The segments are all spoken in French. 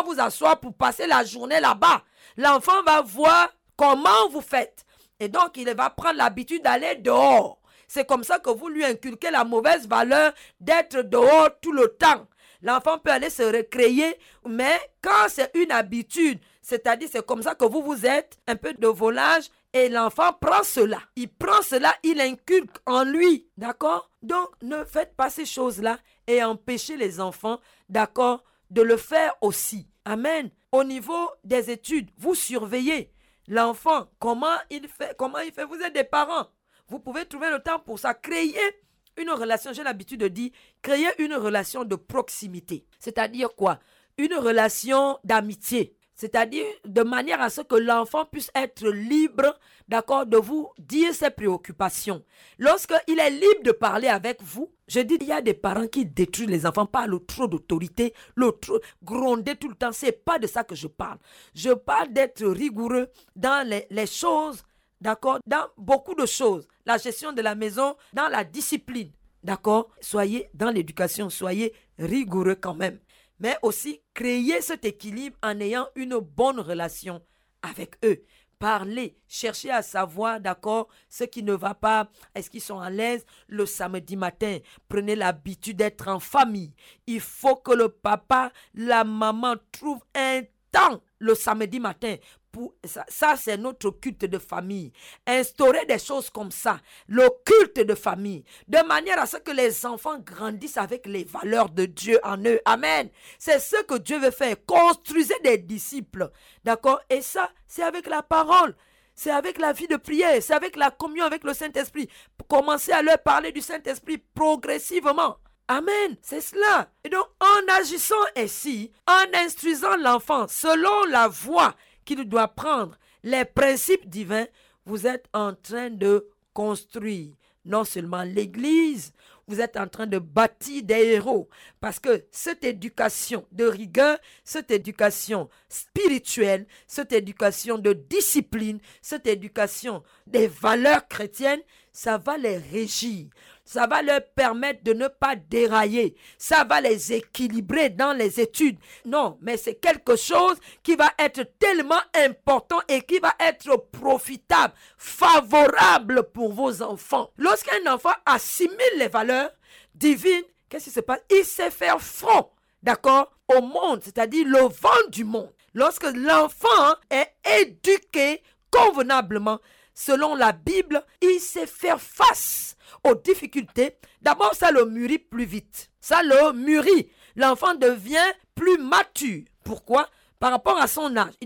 vous asseoir pour passer la journée là-bas. L'enfant va voir comment vous faites. Et donc, il va prendre l'habitude d'aller dehors. C'est comme ça que vous lui inculquez la mauvaise valeur d'être dehors tout le temps. L'enfant peut aller se recréer, mais quand c'est une habitude, c'est-à-dire c'est comme ça que vous êtes, un peu de volage, et l'enfant prend cela. Il prend cela, il inculque en lui, d'accord? Donc, ne faites pas ces choses-là et empêchez les enfants, d'accord, de le faire aussi. Amen. Au niveau des études, vous surveillez l'enfant, comment il fait, vous êtes des parents. Vous pouvez trouver le temps pour ça, créer une relation, j'ai l'habitude de dire, créer une relation de proximité. C'est-à-dire quoi? Une relation d'amitié. C'est-à-dire de manière à ce que l'enfant puisse être libre, d'accord, de vous dire ses préoccupations. Lorsqu'il est libre de parler avec vous, je dis, il y a des parents qui détruisent les enfants par le trop d'autorité, le trop gronder tout le temps. C'est pas de ça que je parle. Je parle d'être rigoureux dans les choses, d'accord, dans beaucoup de choses. La gestion de la maison, dans la discipline, d'accord. Soyez dans l'éducation, soyez rigoureux quand même. Mais aussi créer cet équilibre en ayant une bonne relation avec eux. Parlez, cherchez à savoir, d'accord, ce qui ne va pas, est-ce qu'ils sont à l'aise le samedi matin. Prenez l'habitude d'être en famille. Il faut que le papa, la maman trouvent un temps le samedi matin. Ça, c'est notre culte de famille. Instaurer des choses comme ça, le culte de famille, de manière à ce que les enfants grandissent avec les valeurs de Dieu en eux. Amen. C'est ce que Dieu veut faire. Construisez des disciples. D'accord? Et ça, c'est avec la parole. C'est avec la vie de prière. C'est avec la communion avec le Saint-Esprit. Commencez à leur parler du Saint-Esprit progressivement. Amen, c'est cela. Et donc, en agissant ainsi, en instruisant l'enfant selon la voie qu'il doit prendre, les principes divins, vous êtes en train de construire non seulement l'Église, vous êtes en train de bâtir des héros. Parce que cette éducation de rigueur, cette éducation spirituelle, cette éducation de discipline, cette éducation des valeurs chrétiennes, ça va les régir. Ça va leur permettre de ne pas dérailler. Ça va les équilibrer dans les études. Non, mais c'est quelque chose qui va être tellement important et qui va être profitable, favorable pour vos enfants. Lorsqu'un enfant assimile les valeurs divines, qu'est-ce qui se passe? Il sait faire front, d'accord, au monde, c'est-à-dire le vent du monde. Lorsque l'enfant est éduqué convenablement, selon la Bible, il sait faire face aux difficultés. D'abord, ça le mûrit plus vite. Ça le mûrit. L'enfant devient plus mature. Pourquoi? Par rapport à son âge.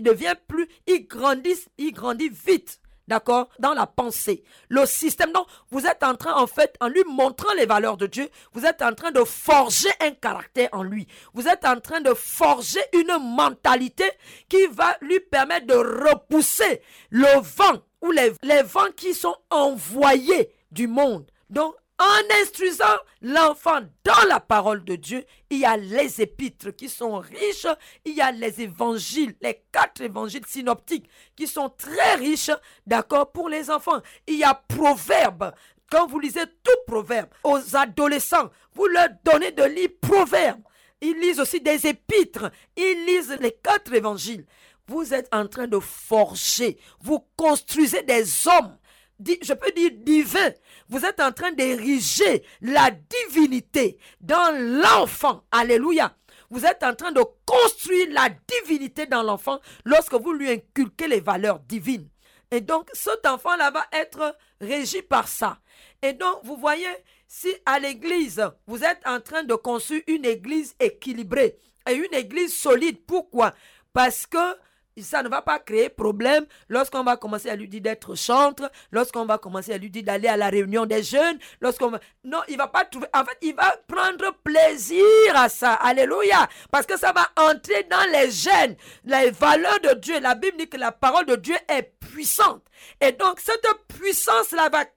Il grandit vite. D'accord? Dans la pensée. Le système. Donc, vous êtes en train, en fait, en lui montrant les valeurs de Dieu, vous êtes en train de forger un caractère en lui. Vous êtes en train de forger une mentalité qui va lui permettre de repousser le vent ou les vents qui sont envoyés du monde. Donc, en instruisant l'enfant dans la parole de Dieu, il y a les épîtres qui sont riches, il y a les évangiles, les 4 évangiles synoptiques qui sont très riches, d'accord, pour les enfants. Il y a Proverbes. Quand vous lisez tout Proverbe, aux adolescents, vous leur donnez de lire Proverbes. Ils lisent aussi des épîtres, ils lisent les 4 évangiles. Vous êtes en train de forger, vous construisez des hommes, je peux dire divins. Vous êtes en train d'ériger la divinité dans l'enfant. Alléluia. Vous êtes en train de construire la divinité dans l'enfant lorsque vous lui inculquez les valeurs divines. Et donc, cet enfant-là va être régi par ça. Et donc, vous voyez, si à l'église, vous êtes en train de construire une église équilibrée et une église solide, pourquoi? Parce que ça ne va pas créer problème lorsqu'on va commencer à lui dire d'être chantre, lorsqu'on va commencer à lui dire d'aller à la réunion des jeunes, non, il va pas trouver, en fait, il va prendre plaisir à ça, alléluia, parce que ça va entrer dans les gènes, les valeurs de Dieu. La Bible dit que la parole de Dieu est puissante, et donc cette puissance-là va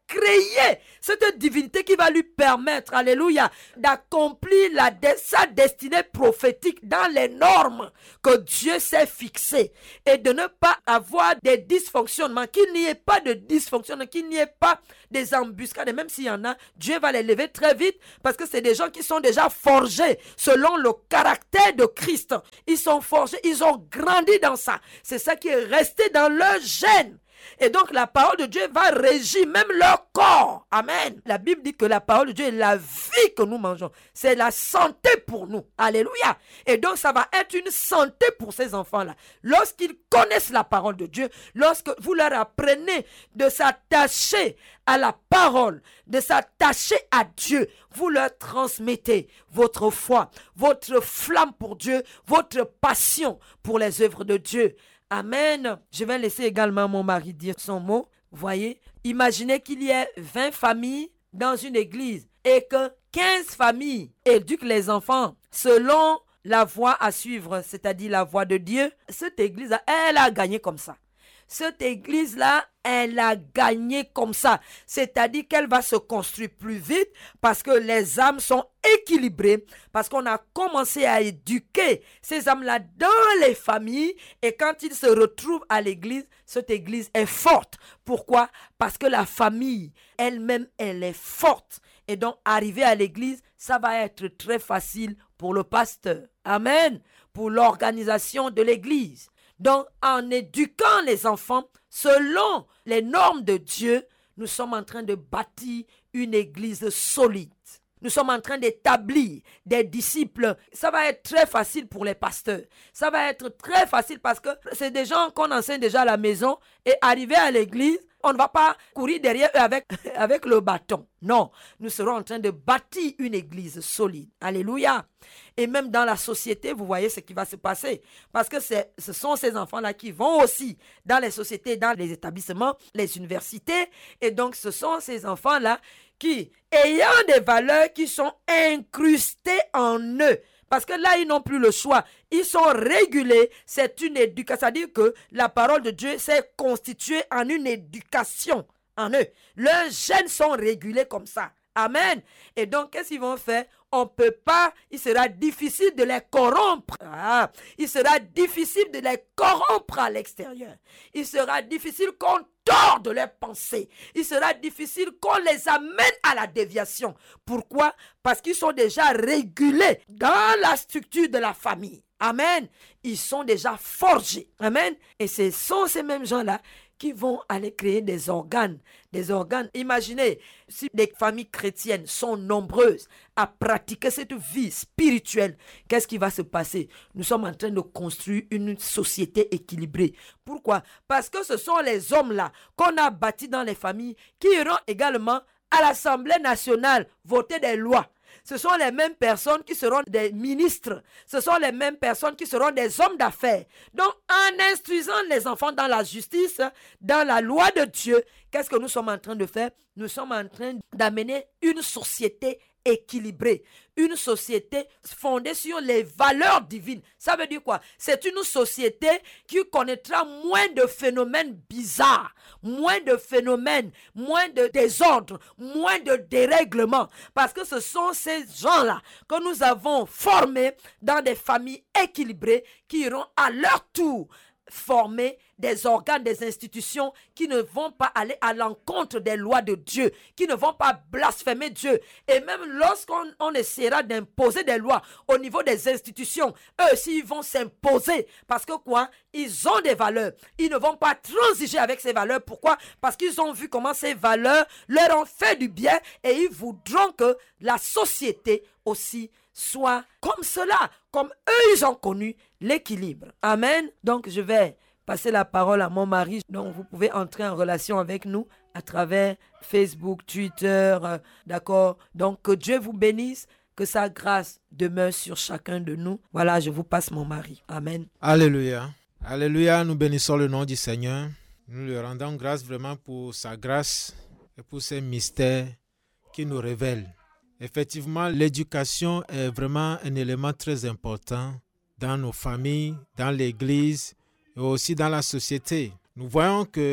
créer cette divinité qui va lui permettre, alléluia, d'accomplir sa destinée prophétique dans les normes que Dieu s'est fixées et de ne pas avoir des dysfonctionnements, qu'il n'y ait pas de dysfonctionnements, qu'il n'y ait pas des embuscades. Et même s'il y en a, Dieu va les lever très vite parce que c'est des gens qui sont déjà forgés selon le caractère de Christ. Ils sont forgés, ils ont grandi dans ça. C'est ça qui est resté dans leur gène. Et donc la parole de Dieu va régir même leur corps. Amen. La Bible dit que la parole de Dieu est la vie que nous mangeons. C'est la santé pour nous. Alléluia. Et donc ça va être une santé pour ces enfants-là. Lorsqu'ils connaissent la parole de Dieu, lorsque vous leur apprenez de s'attacher à la parole, de s'attacher à Dieu, vous leur transmettez votre foi, votre flamme pour Dieu, votre passion pour les œuvres de Dieu. Amen. Je vais laisser également mon mari dire son mot. Vous voyez, imaginez qu'il y ait 20 familles dans une église et que 15 familles éduquent les enfants selon la voie à suivre, c'est-à-dire la voie de Dieu. Cette église, elle a gagné comme ça. Cette église-là, elle a gagné comme ça. C'est-à-dire qu'elle va se construire plus vite parce que les âmes sont équilibrées, parce qu'on a commencé à éduquer ces âmes-là dans les familles et quand ils se retrouvent à l'église, cette église est forte. Pourquoi? Parce que la famille elle-même, elle est forte. Et donc, arriver à l'église, ça va être très facile pour le pasteur. Amen. Pour l'organisation de l'église. Donc, en éduquant les enfants selon les normes de Dieu, nous sommes en train de bâtir une église solide. Nous sommes en train d'établir des disciples. Ça va être très facile pour les pasteurs. Ça va être très facile parce que c'est des gens qu'on enseigne déjà à la maison et arriver à l'église, on ne va pas courir derrière eux avec le bâton. Non, nous serons en train de bâtir une église solide. Alléluia. Et même dans la société, vous voyez ce qui va se passer. Parce que ce sont ces enfants-là qui vont aussi dans les sociétés, dans les établissements, les universités. Et donc, ce sont ces enfants-là qui, ayant des valeurs qui sont incrustées en eux, parce que là, ils n'ont plus le choix. Ils sont régulés. C'est une éducation. C'est-à-dire que la parole de Dieu s'est constituée en une éducation en eux. Leurs gènes sont régulés comme ça. Amen. Et donc, qu'est-ce qu'ils vont faire? On ne peut pas, il sera difficile de les corrompre. Il sera difficile de les corrompre à l'extérieur. Il sera difficile qu'on torde leurs pensées. Il sera difficile qu'on les amène à la déviation. Pourquoi? Parce qu'ils sont déjà régulés dans la structure de la famille. Amen. Ils sont déjà forgés. Amen. Et ce sont ces mêmes gens-là qui vont aller créer des organes. Des organes. Imaginez, si les familles chrétiennes sont nombreuses à pratiquer cette vie spirituelle, qu'est-ce qui va se passer? Nous sommes en train de construire une société équilibrée. Pourquoi? Parce que ce sont les hommes-là qu'on a bâtis dans les familles qui iront également à l'Assemblée nationale voter des lois. Ce sont les mêmes personnes qui seront des ministres. Ce sont les mêmes personnes qui seront des hommes d'affaires. Donc, en instruisant les enfants dans la justice, dans la loi de Dieu, qu'est-ce que nous sommes en train de faire? Nous sommes en train d'amener une société équilibrée, une société fondée sur les valeurs divines. Ça veut dire quoi? C'est une société qui connaîtra moins de phénomènes bizarres, moins de phénomènes, moins de désordre, moins de dérèglements. Parce que ce sont ces gens-là que nous avons formés dans des familles équilibrées qui iront à leur tour former des organes, des institutions qui ne vont pas aller à l'encontre des lois de Dieu, qui ne vont pas blasphémer Dieu. Et même lorsqu'on essaiera d'imposer des lois au niveau des institutions, eux aussi ils vont s'imposer. Parce que quoi? Ils ont des valeurs. Ils ne vont pas transiger avec ces valeurs. Pourquoi? Parce qu'ils ont vu comment ces valeurs leur ont fait du bien et ils voudront que la société aussi soit comme cela, comme eux ils ont connu l'équilibre. Amen. Donc je vais passer la parole à mon mari. Donc vous pouvez entrer en relation avec nous à travers Facebook, Twitter, d'accord. Donc que Dieu vous bénisse, que sa grâce demeure sur chacun de nous. Voilà, je vous passe mon mari. Amen. Alléluia. Alléluia, nous bénissons le nom du Seigneur. Nous lui rendons grâce vraiment pour sa grâce et pour ces mystères qu'il nous révèle. Effectivement, l'éducation est vraiment un élément très important dans nos familles, dans l'Église et aussi dans la société. Nous voyons que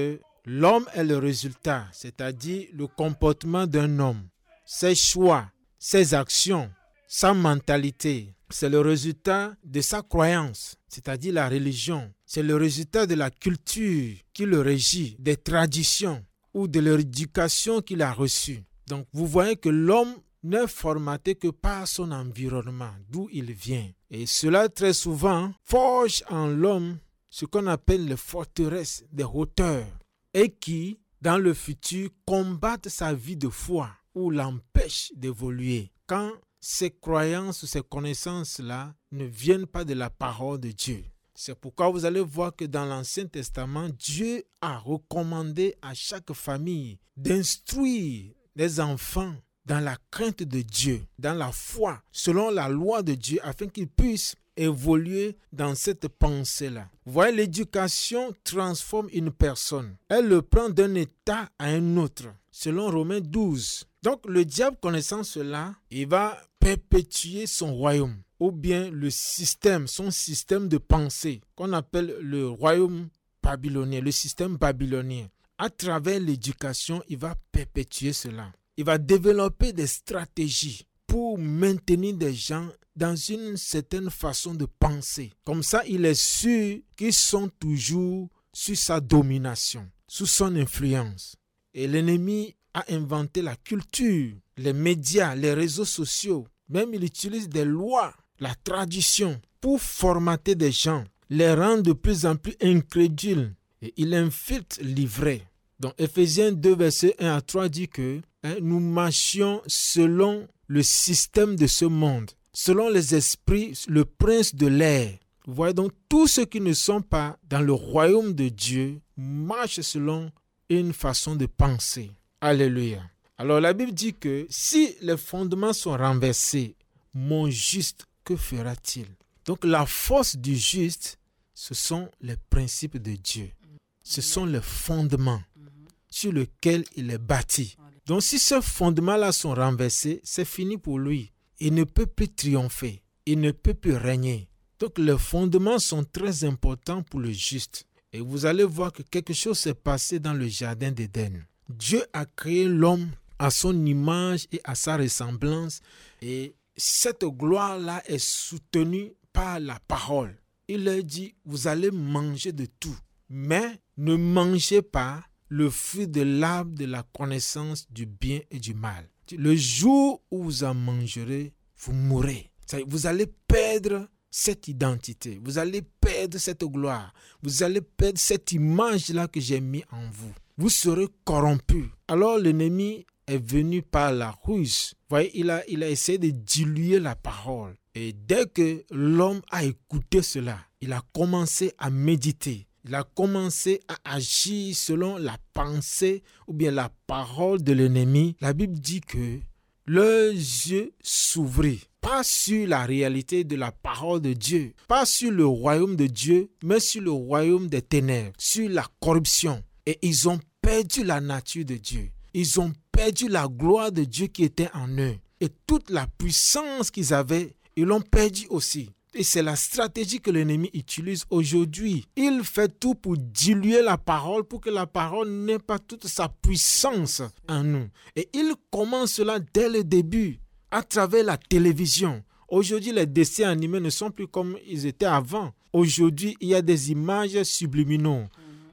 L'homme est le résultat, c'est-à-dire le comportement d'un homme, ses choix, ses actions, sa mentalité. C'est le résultat de sa croyance, c'est-à-dire la religion. C'est le résultat de la culture qui le régit, des traditions ou de l'éducation qu'il a reçue. Donc vous voyez que l'homme n'est formaté que par son environnement, d'où il vient. Et cela très souvent forge en l'homme ce qu'on appelle les forteresses des hauteurs et qui, dans le futur, combattent sa vie de foi ou l'empêchent d'évoluer. Quand ces croyances ou ces connaissances-là ne viennent pas de la parole de Dieu. C'est pourquoi vous allez voir que dans l'Ancien Testament, Dieu a recommandé à chaque famille d'instruire les enfants dans la crainte de Dieu, dans la foi, selon la loi de Dieu, afin qu'ils puissent évoluer dans cette pensée-là. Vous voyez, l'éducation transforme une personne. Elle le prend d'un état à un autre, selon Romains 12. Donc, le diable, connaissant cela, il va perpétuer son royaume, ou bien le système, son système de pensée, qu'on appelle le royaume babylonien, le système babylonien. À travers l'éducation, il va perpétuer cela. Il va développer des stratégies pour maintenir des gens dans une certaine façon de penser. Comme ça, il est sûr qu'ils sont toujours sous sa domination, sous son influence. Et l'ennemi a inventé la culture, les médias, les réseaux sociaux. Même il utilise des lois, la tradition pour formater des gens, les rendre de plus en plus incrédules. Et il infiltre l'ivraie. Donc Ephésiens 2, versets 1 à 3 dit que nous marchions selon le système de ce monde, selon les esprits, le prince de l'air. Vous voyez donc, tous ceux qui ne sont pas dans le royaume de Dieu marchent selon une façon de penser. Alléluia. Alors la Bible dit que si les fondements sont renversés, mon juste, que fera-t-il? Donc la force du juste, ce sont les principes de Dieu. Ce sont les fondements sur lesquels il est bâti. Donc si ces fondements-là sont renversés, c'est fini pour lui. Il ne peut plus triompher. Il ne peut plus régner. Donc les fondements sont très importants pour le juste. Et vous allez voir que quelque chose s'est passé dans le jardin d'Éden. Dieu a créé l'homme à son image et à sa ressemblance. Et cette gloire-là est soutenue par la parole. Il leur dit, vous allez manger de tout, mais ne mangez pas le fruit de l'arbre de la connaissance du bien et du mal. Le jour où vous en mangerez, vous mourrez. Vous allez perdre cette identité. Vous allez perdre cette gloire. Vous allez perdre cette image-là que j'ai mis en vous. Vous serez corrompus. Alors l'ennemi est venu par la ruse. Vous voyez, il a essayé de diluer la parole. Et dès que l'homme a écouté cela, il a commencé à méditer. Il a commencé à agir selon la pensée ou bien la parole de l'ennemi. La Bible dit que leurs yeux s'ouvrirent, pas sur la réalité de la parole de Dieu, pas sur le royaume de Dieu, mais sur le royaume des ténèbres, sur la corruption. Et ils ont perdu la nature de Dieu. Ils ont perdu la gloire de Dieu qui était en eux. Et toute la puissance qu'ils avaient, ils l'ont perdu aussi. Et c'est la stratégie que l'ennemi utilise aujourd'hui. Il fait tout pour diluer la parole, pour que la parole n'ait pas toute sa puissance en nous. Et il commence cela dès le début, à travers la télévision. Aujourd'hui, les dessins animés ne sont plus comme ils étaient avant. Aujourd'hui, il y a des images subliminaux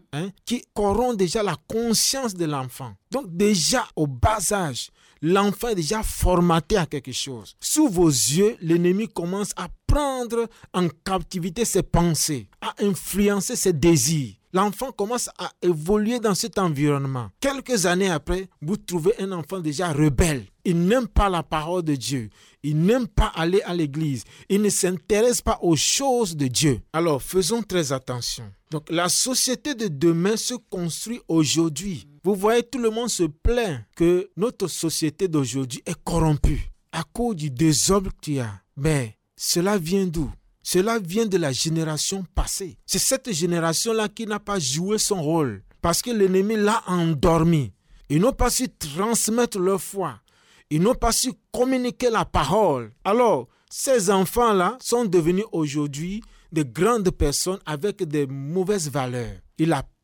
qui corrompent déjà la conscience de l'enfant. Donc déjà, au bas âge, l'enfant est déjà formaté à quelque chose. Sous vos yeux, l'ennemi commence à prendre en captivité ses pensées, à influencer ses désirs. L'enfant commence à évoluer dans cet environnement. Quelques années après, vous trouvez un enfant déjà rebelle. Il n'aime pas la parole de Dieu. Il n'aime pas aller à l'église. Il ne s'intéresse pas aux choses de Dieu. Alors, faisons très attention. Donc, la société de demain se construit aujourd'hui. Vous voyez, tout le monde se plaint que notre société d'aujourd'hui est corrompue à cause du désordre qu'il y a. Mais cela vient d'où? Cela vient de la génération passée. C'est cette génération-là qui n'a pas joué son rôle parce que l'ennemi l'a endormi. Ils n'ont pas su transmettre leur foi. Ils n'ont pas su communiquer la parole. Alors, ces enfants-là sont devenus aujourd'hui de grandes personnes avec de mauvaises valeurs. Il a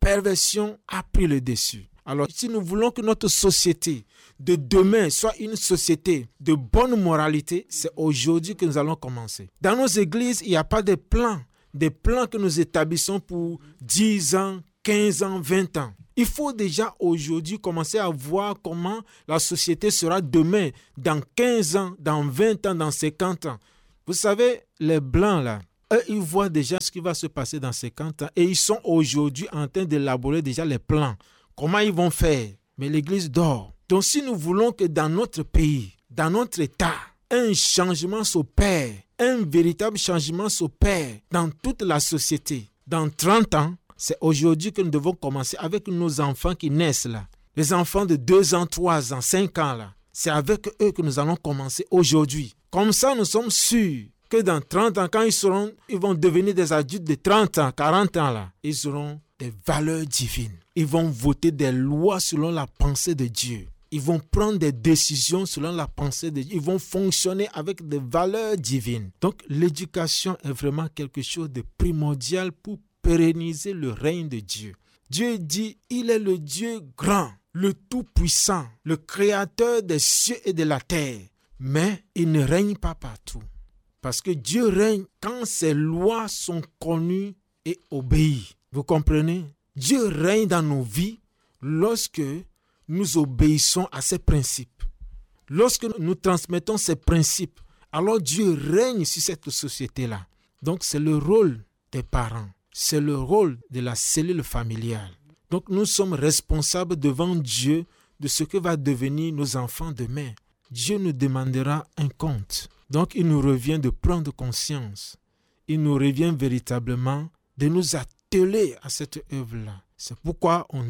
perversion a pris le dessus. Alors, si nous voulons que notre société de demain soit une société de bonne moralité, c'est aujourd'hui que nous allons commencer. Dans nos églises, il n'y a pas de plans que nous établissons pour 10 ans, 15 ans, 20 ans. Il faut déjà aujourd'hui commencer à voir comment la société sera demain, dans 15 ans, dans 20 ans, dans 50 ans. Vous savez, les Blancs là, eux, ils voient déjà ce qui va se passer dans 50 ans et ils sont aujourd'hui en train d'élaborer déjà les plans. Comment ils vont faire? Mais l'Église dort. Donc si nous voulons que dans notre pays, dans notre État, un changement s'opère, un véritable changement s'opère dans toute la société, dans 30 ans, c'est aujourd'hui que nous devons commencer avec nos enfants qui naissent là. Les enfants de 2 ans, 3 ans, 5 ans là. C'est avec eux que nous allons commencer aujourd'hui. Comme ça, nous sommes sûrs que dans 30 ans, quand ils vont devenir des adultes de 30 ans, 40 ans là, ils auront des valeurs divines. Ils vont voter des lois selon la pensée de Dieu. Ils vont prendre des décisions selon la pensée de Dieu. Ils vont fonctionner avec des valeurs divines. Donc, l'éducation est vraiment quelque chose de primordial pour pérenniser le règne de Dieu. Dieu dit, il est le Dieu grand, le tout-puissant, le créateur des cieux et de la terre. Mais il ne règne pas partout. Parce que Dieu règne quand ses lois sont connues et obéies. Vous comprenez? Dieu règne dans nos vies lorsque nous obéissons à ses principes. Lorsque nous transmettons ces principes, alors Dieu règne sur cette société-là. Donc c'est le rôle des parents, c'est le rôle de la cellule familiale. Donc nous sommes responsables devant Dieu de ce que va devenir nos enfants demain. Dieu nous demandera un compte. Donc il nous revient de prendre conscience. Il nous revient véritablement de nous atteler à cette œuvre-là. C'est pourquoi on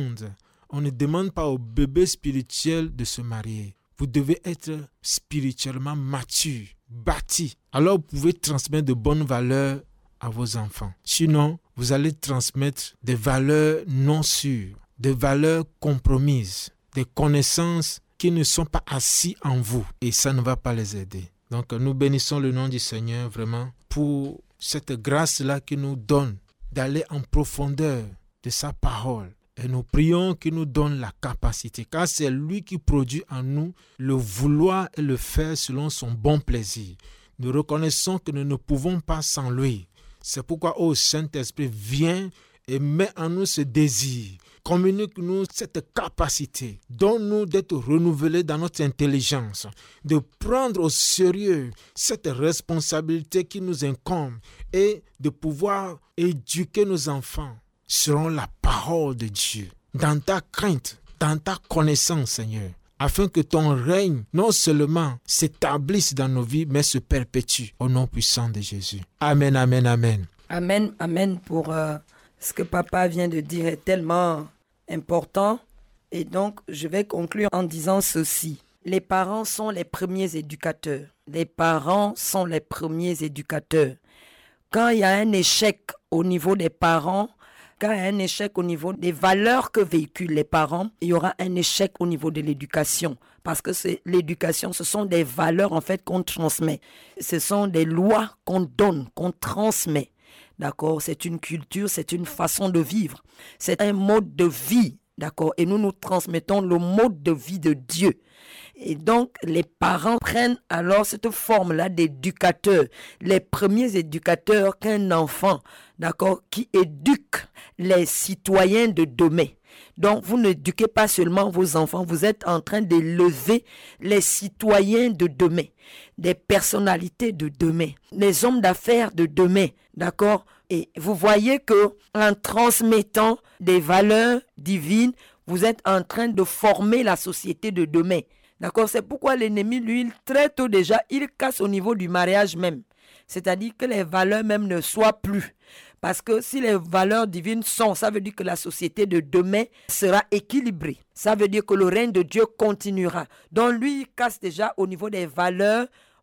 ne demande pas au bébé spirituel de se marier. Vous devez être spirituellement mature, bâti. Alors vous pouvez transmettre de bonnes valeurs à vos enfants. Sinon, vous allez transmettre des valeurs non sûres, des valeurs compromises, des connaissances qui ne sont pas assises en vous. Et ça ne va pas les aider. Donc nous bénissons le nom du Seigneur vraiment pour cette grâce-là qu'il nous donne d'aller en profondeur de sa parole. Et nous prions qu'il nous donne la capacité, car c'est lui qui produit en nous le vouloir et le faire selon son bon plaisir. Nous reconnaissons que nous ne pouvons pas sans lui. C'est pourquoi, Saint-Esprit, viens et mets en nous ce désir. Communique-nous cette capacité. Donne-nous d'être renouvelés dans notre intelligence, de prendre au sérieux cette responsabilité qui nous incombe et de pouvoir éduquer nos enfants selon la parole de Dieu, dans ta crainte, dans ta connaissance, Seigneur, afin que ton règne non seulement s'établisse dans nos vies, mais se perpétue au nom puissant de Jésus. Amen, amen, amen. Amen, amen pour ce que papa vient de dire est tellement important. Et donc, je vais conclure en disant ceci. Les parents sont les premiers éducateurs. Les parents sont les premiers éducateurs. Quand il y a un échec au niveau des parents, quand il y a un échec au niveau des valeurs que véhiculent les parents, il y aura un échec au niveau de l'éducation. Parce que l'éducation, ce sont des valeurs en fait qu'on transmet. Ce sont des lois qu'on donne, qu'on transmet. D'accord? C'est une culture, c'est une façon de vivre. C'est un mode de vie. D'accord? Et nous transmettons le mode de vie de Dieu. Et donc, les parents prennent alors cette forme-là d'éducateurs. Les premiers éducateurs qu'un enfant, d'accord, qui éduque les citoyens de demain. Donc, vous n'éduquez pas seulement vos enfants, vous êtes en train d'élever les citoyens de demain, des personnalités de demain, les hommes d'affaires de demain, d'accord? Et vous voyez que en transmettant des valeurs divines, vous êtes en train de former la société de demain. D'accord? C'est pourquoi l'ennemi, lui, très tôt déjà, il casse au niveau du mariage même. C'est-à-dire que les valeurs même ne soient plus. Parce que si les valeurs divines sont, ça veut dire que la société de demain sera équilibrée. Ça veut dire que le règne de Dieu continuera. Donc lui, il casse déjà au niveau des valeurs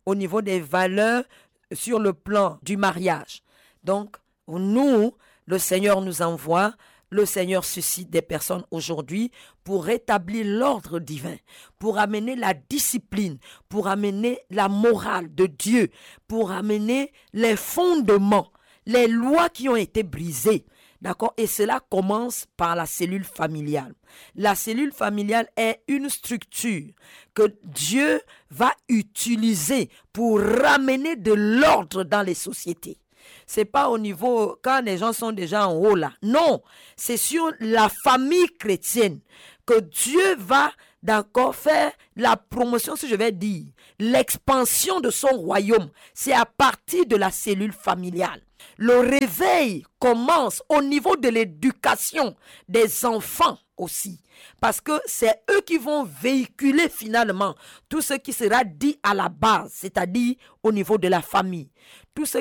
sur le plan du mariage. Donc, nous, le Seigneur nous envoie. Le Seigneur suscite des personnes aujourd'hui pour rétablir l'ordre divin, pour amener la discipline, pour amener la morale de Dieu, pour amener les fondements, les lois qui ont été brisées. D'accord? Et cela commence par la cellule familiale. La cellule familiale est une structure que Dieu va utiliser pour ramener de l'ordre dans les sociétés. C'est pas au niveau, quand les gens sont déjà en haut là. Non, c'est sur la famille chrétienne que Dieu va, d'accord, faire la promotion, si je vais dire, l'expansion de son royaume. C'est à partir de la cellule familiale. Le réveil commence au niveau de l'éducation des enfants aussi. Parce que c'est eux qui vont véhiculer finalement tout ce qui sera dit à la base, c'est-à-dire au niveau de la famille. Tout ce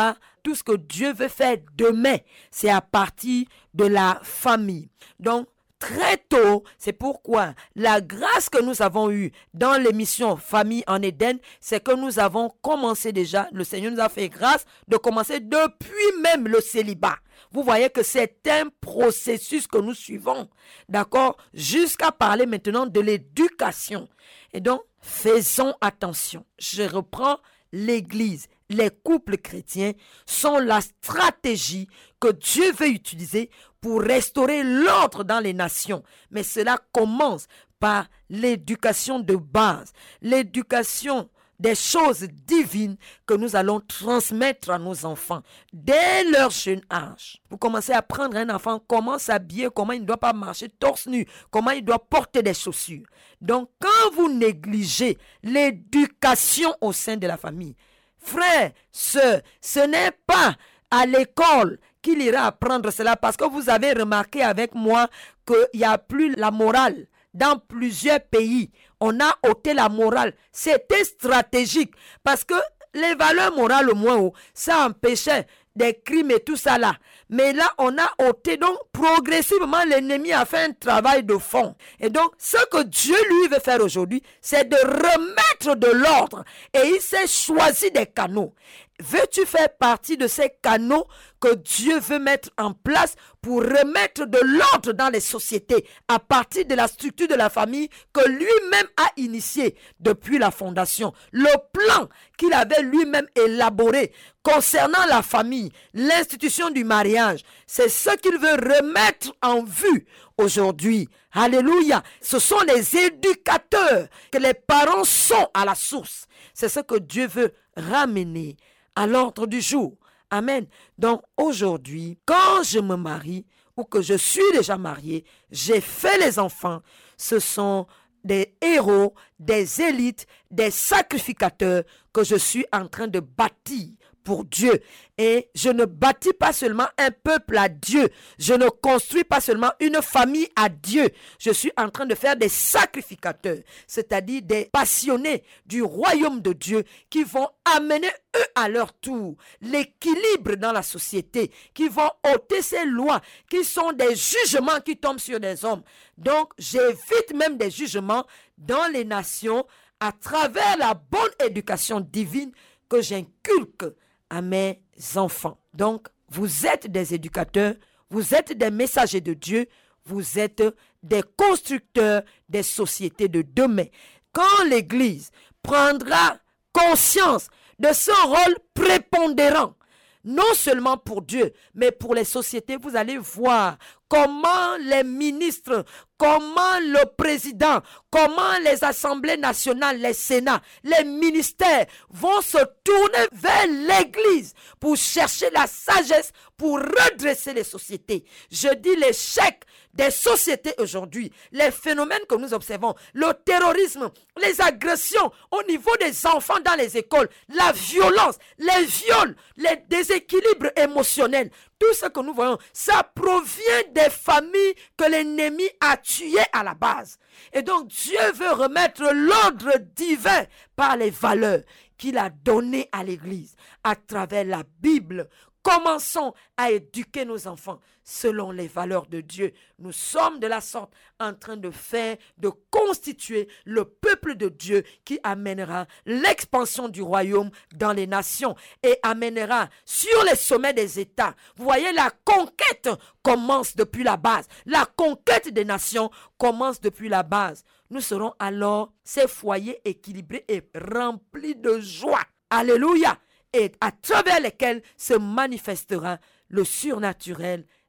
que Dieu veut faire demain, c'est à partir de la famille. Donc, très tôt, c'est pourquoi la grâce que nous avons eue dans l'émission Famille en Éden, c'est que nous avons commencé déjà, le Seigneur nous a fait grâce de commencer depuis même le célibat. Vous voyez que c'est un processus que nous suivons, d'accord, jusqu'à parler maintenant de l'éducation. Et donc, faisons attention. Je reprends l'Église. Les couples chrétiens sont la stratégie que Dieu veut utiliser pour restaurer l'ordre dans les nations. Mais cela commence par l'éducation de base, l'éducation des choses divines que nous allons transmettre à nos enfants dès leur jeune âge. Vous commencez à apprendre à un enfant comment s'habiller, comment il ne doit pas marcher torse nu, comment il doit porter des chaussures. Donc, quand vous négligez l'éducation au sein de la famille, frères, sœurs, ce n'est pas à l'école qu'il ira apprendre cela, parce que vous avez remarqué avec moi qu'il n'y a plus la morale. Dans plusieurs pays, on a ôté la morale. C'était stratégique parce que les valeurs morales au moins haut, ça empêchait des crimes et tout ça là. Mais là, on a ôté. Donc, progressivement, l'ennemi a fait un travail de fond. Et donc, ce que Dieu, lui, veut faire aujourd'hui, c'est de remettre de l'ordre. Et il s'est choisi des canaux. Veux-tu faire partie de ces canaux que Dieu veut mettre en place pour remettre de l'ordre dans les sociétés à partir de la structure de la famille que lui-même a initié depuis la fondation? Le plan qu'il avait lui-même élaboré concernant la famille, l'institution du mariage, c'est ce qu'il veut remettre en vue aujourd'hui. Alléluia. Ce sont les éducateurs que les parents sont à la source. C'est ce que Dieu veut ramener à l'ordre du jour. Amen. Donc aujourd'hui, quand je me marie ou que je suis déjà marié, j'ai fait les enfants, ce sont des héros, des élites, des sacrificateurs que je suis en train de bâtir pour Dieu. Et je ne bâtis pas seulement un peuple à Dieu. Je ne construis pas seulement une famille à Dieu. Je suis en train de faire des sacrificateurs, c'est-à-dire des passionnés du royaume de Dieu qui vont amener eux à leur tour l'équilibre dans la société, qui vont ôter ces lois qui sont des jugements qui tombent sur les hommes. Donc, j'évite même des jugements dans les nations à travers la bonne éducation divine que j'inculque à mes enfants. Donc, vous êtes des éducateurs, vous êtes des messagers de Dieu, vous êtes des constructeurs des sociétés de demain. Quand l'Église prendra conscience de ce rôle prépondérant, non seulement pour Dieu, mais pour les sociétés, vous allez voir comment les ministres, comment le président, comment les assemblées nationales, les sénats, les ministères vont se tourner vers l'Église pour chercher la sagesse, pour redresser les sociétés. Je dis l'échec des sociétés aujourd'hui, les phénomènes que nous observons, le terrorisme, les agressions au niveau des enfants dans les écoles, la violence, les viols, les déséquilibres émotionnels, tout ce que nous voyons, ça provient des familles que l'ennemi a tuées à la base. Et donc Dieu veut remettre l'ordre divin par les valeurs qu'il a données à l'Église à travers la Bible. Commençons à éduquer nos enfants selon les valeurs de Dieu. Nous sommes de la sorte en train de faire, de constituer le peuple de Dieu qui amènera l'expansion du royaume dans les nations et amènera sur les sommets des États. Vous voyez, la conquête commence depuis la base. La conquête des nations commence depuis la base. Nous serons alors ces foyers équilibrés et remplis de joie. Alléluia! Et à travers lesquels se manifestera le surnaturel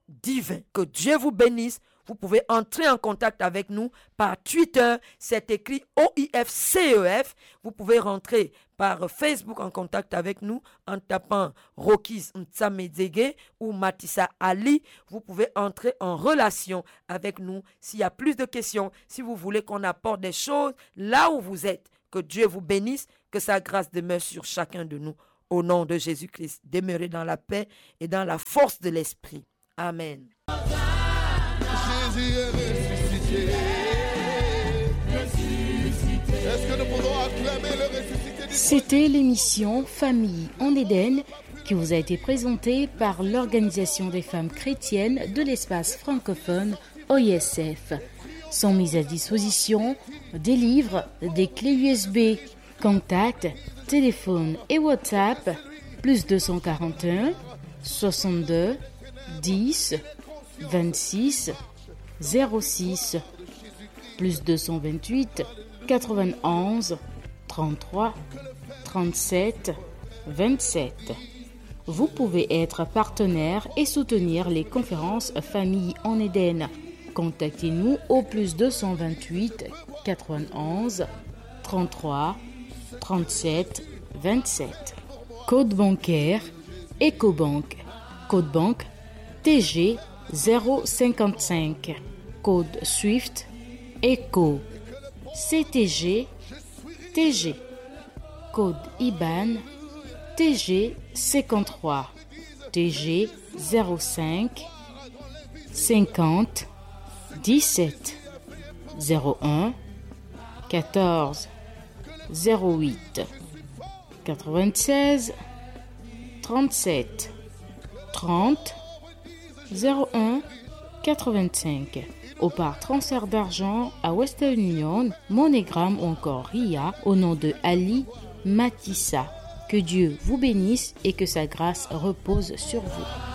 divin. Que Dieu vous bénisse. Vous pouvez entrer en contact avec nous par Twitter, c'est écrit OIFCEF. Vous pouvez rentrer par Facebook en contact avec nous en tapant Rokis Ntsamedzege ou Matissa Ali. Vous pouvez entrer en relation avec nous s'il y a plus de questions, si vous voulez qu'on apporte des choses là où vous êtes. Que Dieu vous bénisse, que sa grâce demeure sur chacun de nous. Au nom de Jésus-Christ, demeurez dans la paix et dans la force de l'Esprit. Amen. Jésus est ressuscité. Est-ce que nous pouvons acclamer le ressuscité du C'était l'émission Famille en Éden qui vous a été présentée par l'Organisation des femmes chrétiennes de l'espace francophone OISF. Sont mises à disposition des livres, des clés USB, contacts, téléphone et WhatsApp, plus 241 62 10 26 06, plus 228 91 33 37 27. Vous pouvez être partenaire et soutenir les conférences Famille en Éden. Contactez-nous au plus 228 91 33 37 27. Code bancaire Ecobank. Code banque TG 055. Code SWIFT ECO CTG TG. Code IBAN TG 53 TG 05 50 17 01 14 08 96 37 30 01 85 ou par transfert d'argent à Western Union, MoneyGram ou encore RIA au nom de Ali Matissa. Que Dieu vous bénisse et que sa grâce repose sur vous.